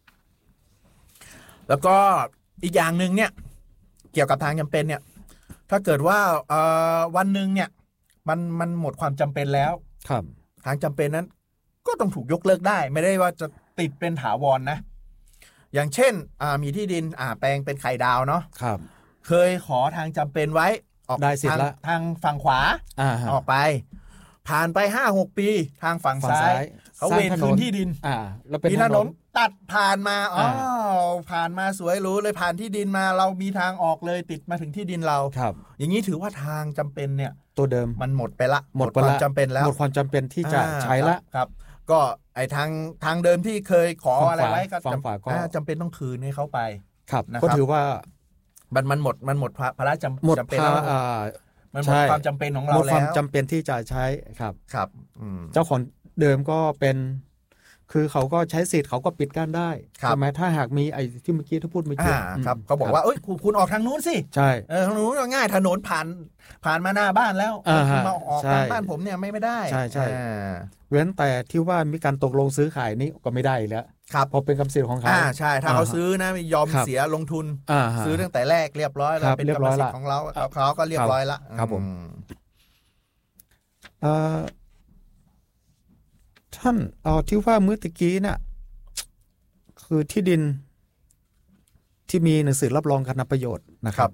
[SPEAKER 2] แล้วก็อีกอย่างหนึ่งเนี่ยเกี่ยวกับทางจำเป็นเนี่ยถ้าเกิดว่าวันหนึ่งเนี่ยมันมันหมดความจำเป็นแล้ว
[SPEAKER 1] ครับ
[SPEAKER 2] ทางจำเป็นนั้นก็ต้องถูกยกเลิกได้ไม่ได้ว่าจะติดเป็นถาวร นะอย่างเช่นมีที่ดินแปลงเป็นไข่ดาวเนาะ
[SPEAKER 1] ครับ
[SPEAKER 2] เคยขอทางจำเป็นไว้ออก
[SPEAKER 1] ได้สิทธิ์ละ
[SPEAKER 2] ทางฝั่งขวาออกไปผ่านไป ห้าหก ปีทางฝั่งซ้ายเขาเวรคืนที่ดิน
[SPEAKER 1] อ่าแล้วเป็น
[SPEAKER 2] ถนนตัดผ่านมาอ๋อผ่านมาสวยหรูเลยผ่านที่ดินมาเรามีทางออกเลยติดมาถึงที่ดินเรา
[SPEAKER 1] ครับ
[SPEAKER 2] อย่างนี้ถือว่าทางจำเป็นเนี่ย
[SPEAKER 1] ตัวเดิม
[SPEAKER 2] มันหมดไปละ
[SPEAKER 1] หมด
[SPEAKER 2] ความจำเป็นแล้ว
[SPEAKER 1] หมดความจำเป็นที่จะใช้ละ
[SPEAKER 2] ครับก็ไอทางทางเดิมที่เคยขออะไรไว้ก็จำเป็นต้องคืนให้เขาไป
[SPEAKER 1] ครับก็ถือว่า
[SPEAKER 2] มันมันหมดมันหมดภาระจำเป็นแล้วมันหมดความจำเป็นของเราแล้ว
[SPEAKER 1] หมดความจำเป็นที่จะใช้ครับ
[SPEAKER 2] ครับ
[SPEAKER 1] เจ้าของเดิมก็เป็นคือเขาก็ใช้สิทธิ์เขาก็ปิดกั้นได้ใช่ไหมถ้าหากมีไอ้ที่เมื่อกี้ที่พูดเมื่อกี้
[SPEAKER 2] ครับเขาบอกว่าเอ้ยคุณออกทางนู้นสิ
[SPEAKER 1] ใช่
[SPEAKER 2] เออทางนู้นง่ายถนนผ่านผ่านมาหน้าบ้านแล้วคุณมาออกทางบ้านผมเนี่ยไม่ไม่ได้
[SPEAKER 1] ใช่ใช่เว้นแต่ที่ว่ามีการตกลงซื้อขายนี้ก็ไม่ได้แล้ว
[SPEAKER 2] ครับ
[SPEAKER 1] พอเป็นคำสิทธิ์ของเขา
[SPEAKER 2] อ่าใช่ถ้าเขาซื้อนะยอมเสียลงทุนซื้อตั้งแต่แรกเรียบร้อยแล้วเป็นกรรมสิทธิ์ของเราเขาก็เรียบร้อยละ
[SPEAKER 1] ครับผมเอ่อท่านเอาที่ว่าเมื่อตะกี้น่ะคือที่ดินที่มีหนังสือรับรองการทำประโยชน์นะครับ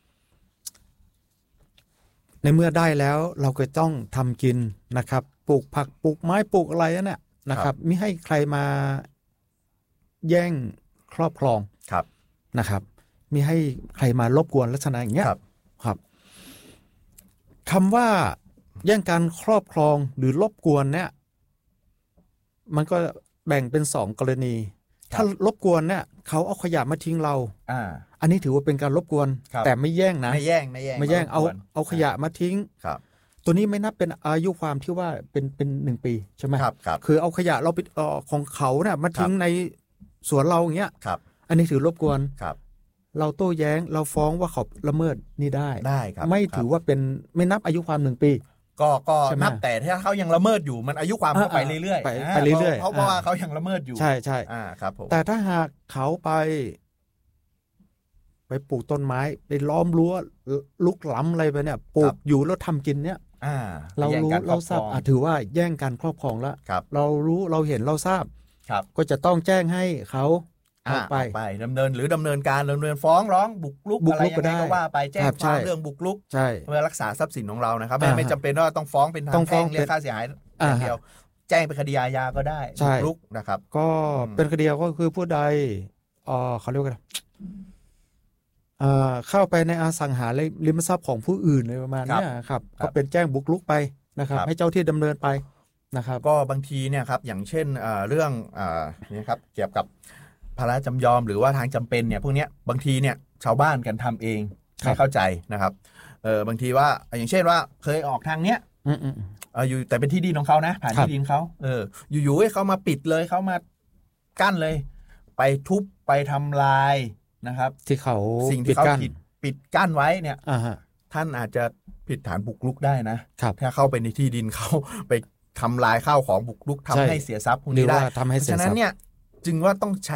[SPEAKER 1] ในเมื่อได้แล้วเราก็ต้องทำกินนะครับปลูกผักปลูกไม้ปลูกอะไรนั่นแหละนะครับไม่ให้ใครมาแย่งครอบครองนะครับไม่ให้ใครมารบกวนลักษณะอย่างเงี้ยครับคำว่าแย่งการครอบครองหรือรบกวนเนี่ยมันก็แบ่งเป็นสองกรณีถ้ารบกวนเนี่ยเขาเอาขยะมาทิ้งเรา
[SPEAKER 2] อ่า
[SPEAKER 1] อันนี้ถือว่าเป็นการรบกวนแต่ไม่แย่งนะ
[SPEAKER 2] ไม่แย่งไม่แย่ง
[SPEAKER 1] ไม่แย่งเอาเอาขยะมาทิ้ง
[SPEAKER 2] ครับ
[SPEAKER 1] ตัวนี้ไม่นับเป็นอายุความที่ว่าเป็นเป็นหนึ่งปีใช่ไหม
[SPEAKER 2] ครับครับ
[SPEAKER 1] คือเอาขยะเราไปเอ่อของเขาเนี่ยมาทิ้งในสวนเราอย่างเงี้ย
[SPEAKER 2] ครับ
[SPEAKER 1] อันนี้ถือรบกวน
[SPEAKER 2] ครับ
[SPEAKER 1] เราโต้แย้งเราฟ้องว่าเขาละเมิดนี่ได้
[SPEAKER 2] ได้ครับ
[SPEAKER 1] ไม่ถือว่าเป็นไม่นับอายุความหนึ่งปี
[SPEAKER 2] ก็ก็นับแต่ถ้าเขายังละเมิดอยู่มันอายุความก็ไปเรื่อยๆ
[SPEAKER 1] ไปเรื่อยๆ
[SPEAKER 2] เพราะว่าเขายังละเมิดอยู่
[SPEAKER 1] ใช่ใช่
[SPEAKER 2] อ่าครับผม
[SPEAKER 1] แต่ถ้าหากเขาไปไปปลูกต้นไม้ไปล้อมรั้วลุกล้ำอะไรไปเนี่ยปลูกอยู่แล้วทำกินเนี่ยเรารู้เราทราบถือว่าแย่งการครอบครองแล้วเรารู้เราเห็นเราทราบก็จะต้องแจ้งให้เขา
[SPEAKER 2] ออกไปไปดำเนินหรือดำเนินการดำเนินฟ้องร้องบุกรุกอะไรยังไงก็ว่าไปแจ้งความเรื่องบุกรุกเพื่อรักษาทรัพย์สินของเรานะครับไม่ไม่จำเป็นว่าต้องฟ้องเป็นทางแพ่งเรียกค่าเสียหายอย่างเดียวแจ้งเป็นคดีอาญาก็ได้บุกรุกนะครับ
[SPEAKER 1] ก็เป็นคดีก็คือผู้ใดเออเขาเรียกว่าเข้าไปในอสังหาริมทรัพย์ของผู้อื่นอะไรประมาณนี้ครับก็เป็นแจ้งบุกรุกไปนะครับให้เจ้าที่ดำเนินไปนะครับ
[SPEAKER 2] ก็บางทีเนี่ยครับอย่างเช่นเรื่องนี่ครับเกี่ยวกับภาระจำยอมหรือว่าทางจำเป็นเนี่ยพวกนี้บางทีเนี่ยชาวบ้านกันทำเองไม่เข้าใจนะครับเออบางทีว่าอย่างเช่นว่าเคยออกทางเนี้ยเอออยู่แต่เป็นที่ดินของเขานะผ่านที่ดินเขาเอออยู่ๆให้เขามาปิดเลยเขามากั้นเลยไปทุบไปทำลายนะครับ
[SPEAKER 1] ที่เขา
[SPEAKER 2] สิ่งที่เขาปิดปิดกั้นไว้เนี่ยท่านอาจจะผิดฐานบุกรุกได้นะถ้าเข้าไปในที่ดินเขาไปทำลายข้าวของบุกรุกทำให้เสียทรัพย์พวกนี้ได้เพราะฉะนั้นเนี่ยจึงว่าต้องใช้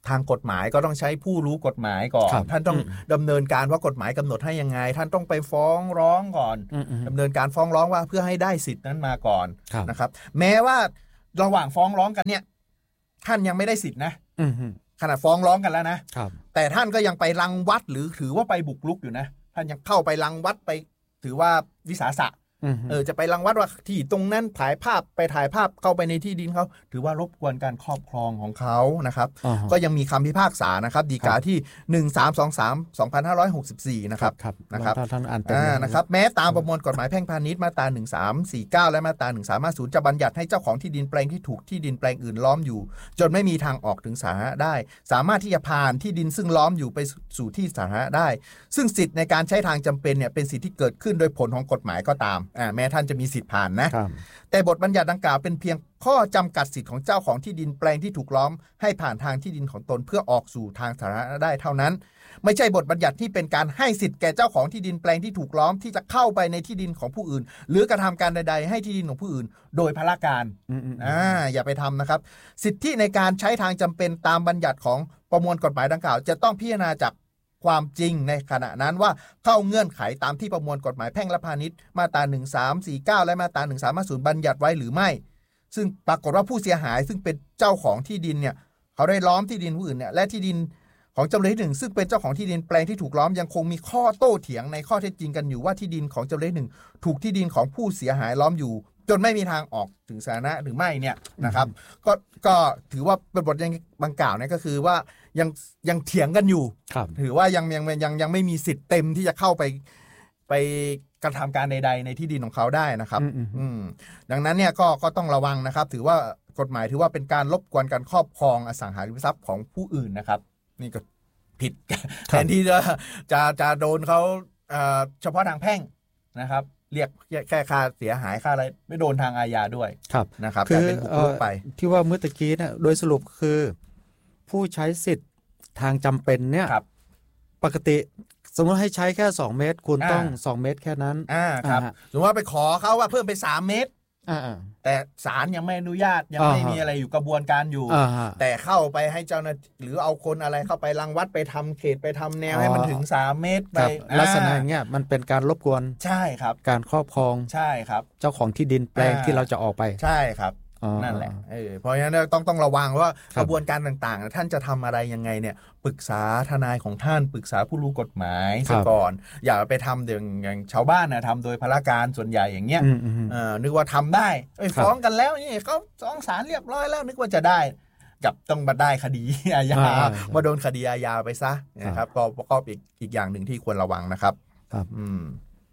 [SPEAKER 2] ทางกฎหมายก็ต้องใช้ผู้รู้กฎหมายก่อนท่านต้องดำเนินการว่ากฎหมายกำหนดให้ยังไงท่านต้องไปฟ้องร้องก่อนดำเนินการฟ้องร้องว่าเพื่อให้ได้สิทธินั้นมาก่อนนะครับแม้ว่าระหว่างฟ้องร้องกันเนี่ยท่านยังไม่ได้สิทธินะขณะฟ้องร้องกันแล้วนะแต่ท่านก็ยังไปรังวัดหรือถือว่าไปบุกรุกอยู่นะท่านยังเข้าไปรังวัดไปถือว่าวิสาสะเออจะไปรังวัดว่าที่ตรงนั้นถ่ายภาพไปถ่ายภาพเข้าไปในที่ดินเขาถือว่ารบกวนการครอบครองของเขานะครับก็ยังมีคำพิพากษานะครับฎีกาที่หนึ่งสามสองสาม สองพันห้าร้อยหกสิบสี่นะครับนะครับ
[SPEAKER 1] ท่านอ่านเต็ม
[SPEAKER 2] นะครับแม้ตามประมวลกฎหมายแพ่งพาณิชย์มาตราหนึ่งสามสี่เก้าและมาตราหนึ่งสามห้าศูนย์จะบัญญัติให้เจ้าของที่ดินแปลงที่ถูกที่ดินแปลงอื่นล้อมอยู่จนไม่มีทางออกถึงสาธารณะได้สามารถที่จะผ่านที่ดินซึ่งล้อมอยู่ไปสู่ที่สาธารณะได้ซึ่งสิทธิ์ในการใช้ทางจำเป็นเนี่ยเป็นสิทธิที่เกิดขึ้นโดยผลของกฎหมายก็ตามอ่าแม้ท่านจะมีสิทธิ์ผ่านนะแต่บทบัญญัติดังกล่าวเป็นเพียงข้อจำกัดสิทธิ์ของเจ้าของที่ดินแปลงที่ถูกล้อมให้ผ่านทางที่ดินของตนเพื่อออกสู่ทางสาธารณะได้เท่านั้นไม่ใช่บทบัญญัติที่เป็นการให้สิทธิ์แก่เจ้าของที่ดินแปลงที่ถูกล้อมที่จะเข้าไปในที่ดินของผู้อื่นหรือกระทำการใดๆให้ที่ดินของผู้อื่นโดยพลการอ่าอย่าไปทำนะครับสิทธิในการใช้ทางจำเป็นตามบัญญัติของประมวลกฎหมายดังกล่าวจะต้องพิจารณาจากความจริงในขณะนั้นว่าเข้าเงื่อนไขตามที่ประมวลกฎหมายแพ่งและพาณิชย์มาตราหนึ่งสามสี่เก้าและมาตราหนึ่งสามห้าศูนย์บัญญัติไว้หรือไม่ซึ่งปรากฏว่าผู้เสียหายซึ่งเป็นเจ้าของที่ดินเนี่ยเขาได้ล้อมที่ดินผู้อื่นเนี่ยและที่ดินของจำเลยที่หนึ่งซึ่งเป็นเจ้าของที่ดินแปลงที่ถูกล้อมยังคงมีข้อโต้เถียงในข้อเท็จจริงกันอยู่ว่าที่ดินของจำเลยที่หนึ่งถูกที่ดินของผู้เสียหายล้อมอยู่จนไม่มีทางออกถึงสาธารณะหรือไม่เนี่ยนะครับก็ก็ถือว่าเป็นบทยังบังกล่าวเนี่ยก็คือว่ายังยังเถียงกันอยู่ถือว่ายังยังยังยังไม่มีสิทธิ์เต็มที่จะเข้าไปไปกระทำการใดๆในที่ดินของเขาได้นะครับอืมดังนั้นเนี่ยก็ก็ต้องระวังนะครับถือว่ากฎหมายถือว่าเป็นการรบกวนการครอบครองอสังหาริมทรัพย์ของผู้อื่นนะครับนี่ก็ผิดแทนที่จะจะจะโดนเขาเฉพาะทางแพ่งนะครับเรียกแค่ค่าเสียหายค่าอะไรไม่โดนทางอาญาด้วยนะครับแต่เป็นบุกรุกไป
[SPEAKER 1] ที่ว่าเมื่อตะกี้เนี่ยโดยสรุปคือผู้ใช้สิทธิ์ทางจำเป็นเนี่ยปกติสมมติให้ใช้แค่สองเมตรคุณต้องสองเมตรแค่นั้น
[SPEAKER 2] อ่าครับสมมติว่าไปขอเขาว่าเพิ่มไปสามเมตรอ่าแต่ศาลยังไม่อนุญาตยังไม่มีอะไรอยู่กระบวนการอยู่แต่เข้าไปให้เจ้าหน้าหรือเอาคนอะไรเข้าไปรังวัดไปทำเขตไปทำแนวให้มันถึงสามเมตรไป
[SPEAKER 1] ลักษณะอย่างเงี้ยมันเป็นการรบกวน
[SPEAKER 2] ใช่ครับ
[SPEAKER 1] การครอบครอง
[SPEAKER 2] ใช่ครับ
[SPEAKER 1] เจ้าของที่ดินแปลงที่เราจะออกไป
[SPEAKER 2] ใช่ครับนั่นแหละเออเพราะฉะนั้นต้องต้องระวังว่ากระบวนการต่างๆท่านจะทำอะไรยังไงเนี่ยปรึกษาทนายของท่านปรึกษาผู้รู้กฎหมายซะก่อนอย่าไปทำอย่างอย่างชาวบ้านนะทำโดยพลการส่วนใหญ่อย่างเงี้ยเออนึกว่าทำได้ฟ้องกันแล้วนี่เขาฟ้องศาลเรียบร้อยแล้วนึกว่าจะได้กับต้องมาได้คดีอาญามาโดนคดีอาญาไปซะนะครับก็ก็อีกอีกอย่างหนึ่งที่ควรระวังนะครับ
[SPEAKER 1] ครับอืม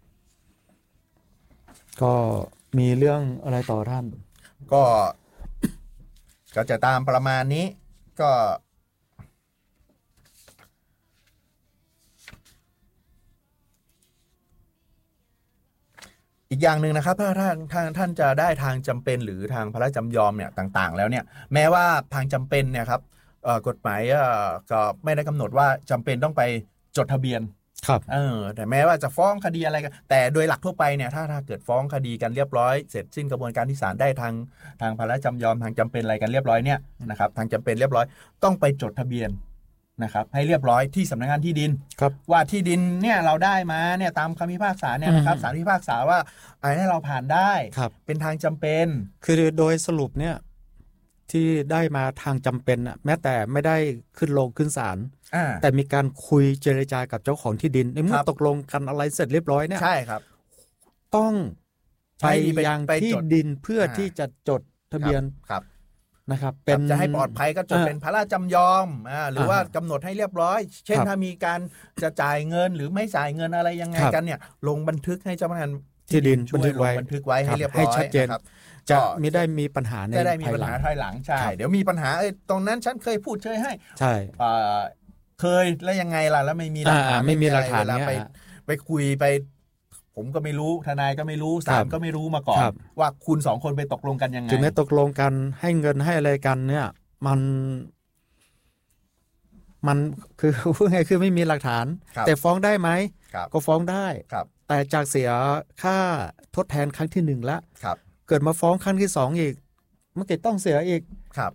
[SPEAKER 1] ก็มีเรื่องอะไรต่อท่าน
[SPEAKER 2] ก็ก็จะตามประมาณนี้ก็อีกอย่างหนึ่งนะครับถ้าท่านท่านท่านจะได้ทางจำเป็นหรือทางพระราชจำยอมเนี่ยต่างๆแล้วเนี่ยแม้ว่าทางจำเป็นเนี่ยครับกฎหมายก็ไม่ได้กำหนดว่าจำเป็นต้องไปจดทะเบียน
[SPEAKER 1] ครับ
[SPEAKER 2] เออแต่แม้ว่าจะฟ้องคดีอะไรกันแต่โดยหลักทั่วไปเนี่ยถ้าถ้าเกิดฟ้องคดีกันเรียบร้อยเสร็จสิ้นกระบวนการที่ศาลได้ทางทางพระราชจำยอมทางจำเป็นอะไรกันเรียบร้อยเนี่ยนะครับทางจำเป็นเรียบร้อยต้องไปจดทะเบียนนะครับให้เรียบร้อยที่สำนักงานที่ดินว่าที่ดินเนี่ยเราได้มาเนี่ยตามคำพิพากษาเนี่ยนะครับศาลพิพากษาว่าไอ้ให้เราผ่านได้เป็นทางจำเป็น
[SPEAKER 1] คือโดยสรุปเนี่ยที่ได้มาทางจำเป็นอ่ะแม้แต่ไม่ได้ขึ้นลงขึ้นศาลแต่มีการคุยเจรจากับเจ้าของที่ดินเมื่อตกลงกันอะไรเสร็จเรียบร้อยเนี่ย
[SPEAKER 2] ใช่ครับ
[SPEAKER 1] ต้องไปยังที่ดินเพื่อที่จะจดทะเบียน
[SPEAKER 2] ครับ
[SPEAKER 1] นะครับเป็น
[SPEAKER 2] จะให้ปลอดภัยก็จดเป็นพระราชจำยอมอ่าหรือว่ากำหนดให้เรียบร้อยเช่นถ้ามีการจะจ่ายเงินหรือไม่จ่ายเงินอะไรยังไงกันเนี่ยลงบันทึกให้เจ้าพนักงาน
[SPEAKER 1] ที่ดินบันทึกไว้
[SPEAKER 2] บันทึกไว้ให้เรียบร้อย
[SPEAKER 1] ให้ชัดเจนจะไม่ได้มีปัญหาใน
[SPEAKER 2] จะได้มีปัญหาภายหลังใช่เดี๋ยวมีปัญหาเอ้ยตรงนั้นฉันเคยพูดเคยให้
[SPEAKER 1] ใช่
[SPEAKER 2] เคยแล้วยังไงล่ะแล้วไม่มีหลักฐาน
[SPEAKER 1] ไม่มีหลักฐาน
[SPEAKER 2] ไปไปคุยไปผมก็ไม่รู้ทนายก็ไม่รู้ศาลก็ไม่รู้มาก่อนว่าคุณสองคนไปตกลงกันยังไง
[SPEAKER 1] ถึงแม้ตกลงกันให้เงินให้อะไรกันเนี่ยมันมันคือพูดไงคือไม่มีหลักฐานแต่ฟ้องได้ไหมก็ฟ้องได้แต่จากเสียค่าทดแทนครั้งที่หนึ่งแล้วเกิดมาฟ้องครั้งที่สองอีกมันก็ต้องเสียอีกใ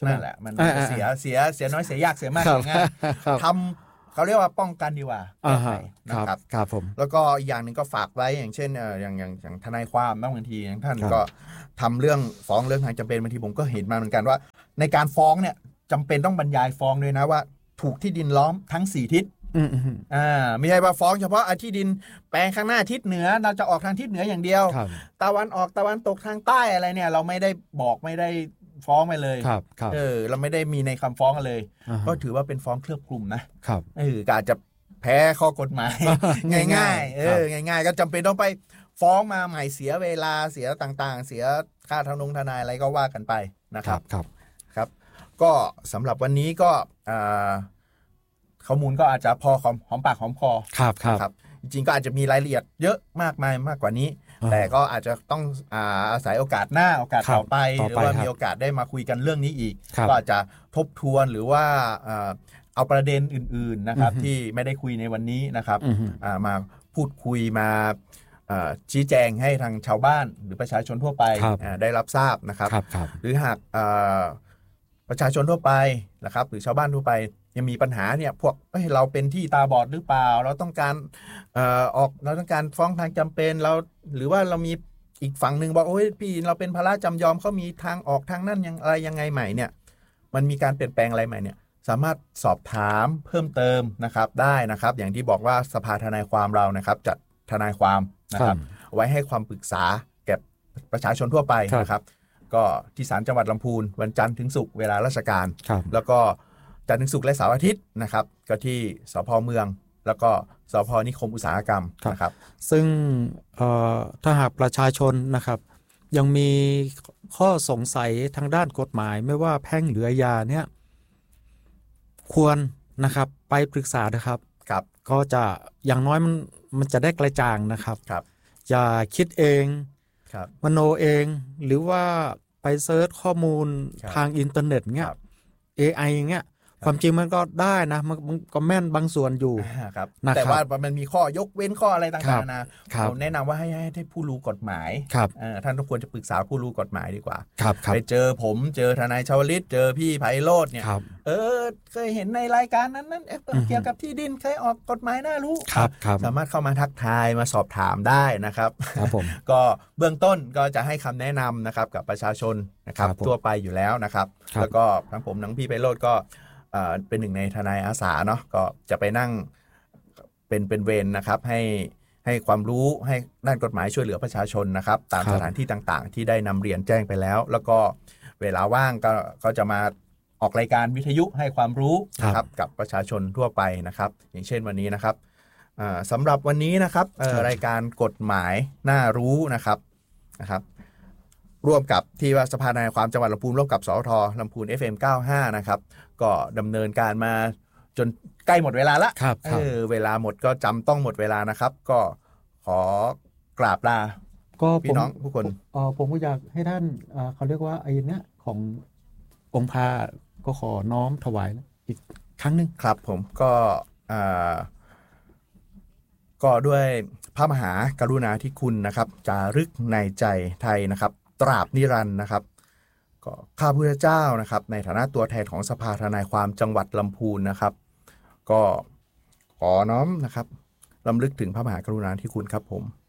[SPEAKER 1] ช่ไหม
[SPEAKER 2] นั่นแหละมันเสียเสียเสียน้อยเสียยากเสียมากอย่างงั้นทำเขาเรียกว่าป้องกันดีกว่าแก้ไขนะครับ
[SPEAKER 1] ครับผม
[SPEAKER 2] แล้วก็อีกอย่างหนึ่งก็ฝากไว้อย่างเช่นอย่างอย่างอย่างทนายความบางทีอย่างท่านก็ทำเรื่องฟ้องเรื่องทางจำเป็นบางทีผมก็เห็นมาเหมือนกันว่าในการฟ้องเนี่ยจำเป็นต้องบรรยายฟ้องด้วยนะว่าถูกที่ดินล้อมทั้งสี่ทิศอ่าไม่ใช่ว่าฟ้องเฉพาะที่ดินแปลงข้างหน้าทิศเหนือเราจะออกทางทิศเหนืออย่างเดียวตะวันออกตะวันตกทางใต้อะไรเนี่ยเราไม่ได้บอกไม่ได้ฟ้องไปเลยเออเราไม่ได้มีในคำฟ้องกันเลยก็ถือว่าเป็นฟ้องเคลือบคลุมนะเอออาจจะแพ้ข้อกฎหมายง่ายๆเออง่ายๆก็จำเป็นต้องไปฟ้องมาใหม่เสียเวลาเสียต่างๆเสียค่าทนงทนายอะไรก็ว่ากันไปนะครับ
[SPEAKER 1] ครับ
[SPEAKER 2] ครับก็สำหรับวันนี้ก็ข้อมูลก็อาจจะพอหอมปากหอมคอ
[SPEAKER 1] ครับครับ
[SPEAKER 2] จริงๆก็อาจจะมีรายละเอียดเยอะมากมายมากกว่านี้แต่ก็อาจจะต้องอาศัยโอกาสหน้าโอกาสต่อไปหรือว่ามีโอกาสได้มาคุยกันเรื่องนี้อีกก็อาจจะทบทวนหรือว่าเอาประเด็นอื่นๆนะครับที่ไม่ได้คุยในวันนี้นะครับมาพูดคุยมาชี้แจงให้ทางชาวบ้านหรือประชาชนทั่วไปได้รับทราบนะครับหรือหากประชาชนทั่วไปนะครับหรือชาวบ้านทั่วไปยังมีปัญหาเนี่ยพวก เอ้ยเราเป็นที่ตาบอดหรือเปล่าเราต้องการเอ่อออกเราต้องการฟ้องทางจำเป็นเราหรือว่าเรามีอีกฝั่งหนึ่งบอกโอ้ยพี่เราเป็นภาระจำยอมเขามีทางออกทางนั้นยังอะไรยังไงใหม่เนี่ยมันมีการเปลี่ยนแปลงอะไรใหม่เนี่ยสามารถสอบถามเพิ่มเติมนะครับได้นะครับอย่างที่บอกว่าสภาทนายความเรานะครับจัดทนายความนะครับไว้ให้ความปรึกษาแก่ประชาชนทั่วไปนะครับก็ที่ศาลจังหวัดลำพูนวันจันทร์ถึงศุกร์เวลาราชการแล้วก็จันทร์ถึงศุกร์และเสาร์อาทิตย์นะครับก็ที่สภ.เมืองแล้วก็สภ.นิคมอุตสาหกรรมนะครับ
[SPEAKER 1] ซึ่งถ้าหากประชาชนนะครับยังมีข้อสงสัยทางด้านกฎหมายไม่ว่าแพ่งหรืออาญาเนี่ยควรนะครับไปปรึกษานะครับ
[SPEAKER 2] ครับ
[SPEAKER 1] ก็จะอย่างน้อยมันมันจะได้กระจ่างนะครับ
[SPEAKER 2] ครับ
[SPEAKER 1] อย่าคิดเอง
[SPEAKER 2] ครับ
[SPEAKER 1] มโนเองหรือว่าไปเซิร์ชข้อมูลทางอินเทอร์เน็ตเงี้ย เอ ไอ เงี้ยความจริงมันก็ได้นะมันก็แม่นบางส่วนอยู่
[SPEAKER 2] ครับแต่ว่ามันมีข้อยกเว้นข้ออะไรต่างๆนะเราแนะนำว่าให้ให้ผู้รู้กฎหมายท่านต้องควรจะปรึกษาผู้รู้กฎหมายดีกว่าไปเจอผมเจอทนายชวลิตเจอพี่ไพโรจน์เนี่ยเออเคยเห็นในรายการนั้นนั้นเกี่ยวกับที่ดินเคยออกกฎหมายน่ารู้สามารถเข้ามาทักทายมาสอบถามได้นะครับก็เบื้องต้นก็จะให้คำแนะนำนะครับกับประชาชนนะครับทั่วไปอยู่แล้วนะครับแล้วก็ทั้งผมทั้งพี่ไพโรจน์ก็เป็นหนึ่งในทนายอาสาเนาะก็จะไปนั่งเป็นเป็นเวรนะครับให้ให้ความรู้ให้ด้านกฎหมายช่วยเหลือประชาชนนะครับตามสถานที่ต่างๆที่ได้นำเรียนแจ้งไปแล้วแล้วก็เวลาว่างก็ก็จะมาออกรายการวิทยุให้ความรู้นะครับกับประชาชนทั่วไปนะครับอย่างเช่นวันนี้นะครับสำหรับวันนี้นะครับรายการกฎหมายน่ารู้นะครับนะครับร่วมกับที่ว่าสภาทนายความจังหวัดลำพูนร่วมกับสทลำพูน เอฟ เอ็ม เก้าสิบห้านะครับก็ดำเนินการมาจนใกล้หมดเวลาละเออเวลาหมดก็จำต้องหมดเวลานะครับก็ขอกราบลา
[SPEAKER 1] ก็
[SPEAKER 2] พี่น้องผู้คน
[SPEAKER 1] อ๋อผมก็อยากให้ท่านเขาเรียกว่าไอ้เนี้ยขององค์พระก็ขอน้อมถวายอีกครั้งหนึ่ง
[SPEAKER 2] ครับผมก็อ่าก็ด้วยพระมหากรุณาธิคุณนะครับจารึกในใจไทยนะครับตราบนิรันดร์นะครับก็ข้าพเจ้านะครับในฐานะตัวแทนของสภาทนายความจังหวัดลำพูนนะครับก็ขอน้อมนะครับรำลึกถึงพระมหากรุณาธิคุณครับผม